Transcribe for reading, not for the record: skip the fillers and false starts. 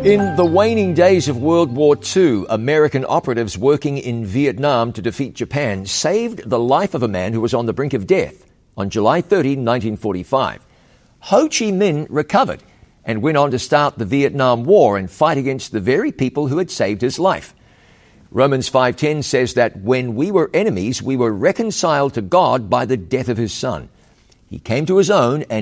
In the waning days of World War II, American operatives working in Vietnam to defeat Japan saved the life of a man who was on the brink of death on July 30, 1945. Ho Chi Minh recovered and went on to start the Vietnam War and fight against the very people who had saved his life. Romans 5:10 says that when we were enemies, we were reconciled to God by the death of his Son. He came to his own, and